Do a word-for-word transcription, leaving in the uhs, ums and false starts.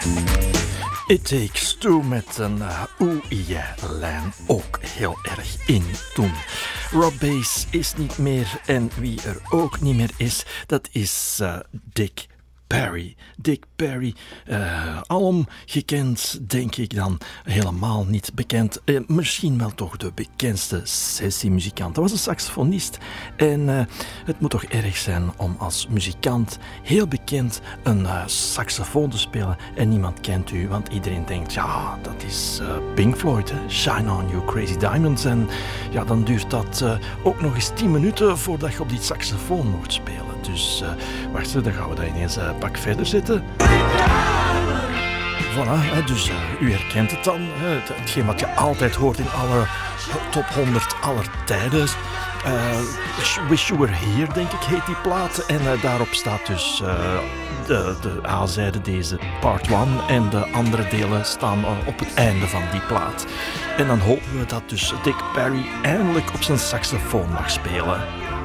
It Takes Two met een uh, oeh yeah lijn ook heel erg in toen. Rob Bass is niet meer en wie er ook niet meer is, dat is uh, Dick Perry. Dick Perry, uh, alom gekend, denk ik dan, helemaal niet bekend. Uh, misschien wel toch de bekendste sessiemuzikant. Dat was een saxofonist en uh, het moet toch erg zijn om als muzikant heel bekend een uh, saxofoon te spelen en niemand kent u, want iedereen denkt, ja, dat is uh, Pink Floyd, hè? Shine On You Crazy Diamonds. En ja, dan duurt dat uh, ook nog eens tien minuten voordat je op die saxofoon mocht spelen. Dus uh, wacht, dan gaan we daar ineens een uh, pak verder zitten. Voilà, hè, dus uh, u herkent het dan. Hè, het, hetgeen wat je altijd hoort in alle top honderd aller tijden. Uh, Wish You Were Here, denk ik, heet die plaat. En uh, daarop staat dus uh, de, de A-zijde, deze part one. En de andere delen staan uh, op het einde van die plaat. En dan hopen we dat dus Dick Perry eindelijk op zijn saxofoon mag spelen.